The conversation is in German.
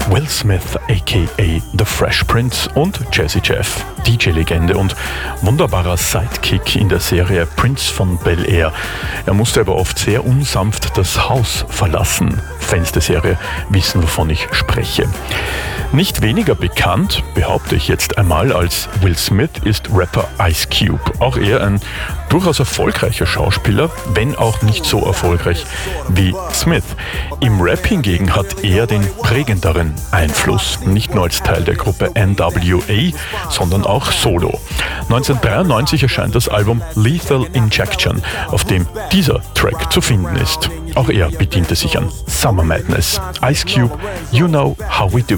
Will Smith aka The Fresh Prince und Jazzy Jeff, DJ-Legende und wunderbarer Sidekick in der Serie Prince von Bel-Air. Er musste aber oft sehr unsanft das Haus verlassen. Fans der Serie wissen, wovon ich spreche. Nicht weniger bekannt, behaupte ich jetzt einmal, als Will Smith ist Rapper Ice Cube. Auch er ein durchaus erfolgreicher Schauspieler, wenn auch nicht so erfolgreich wie Smith. Im Rap hingegen hat er den prägenderen Einfluss, nicht nur als Teil der Gruppe NWA, sondern auch solo. 1993 erscheint das Album Lethal Injection, auf dem dieser Track zu finden ist. Auch er bediente sich an Summer Madness. Ice Cube, You Know How We Do.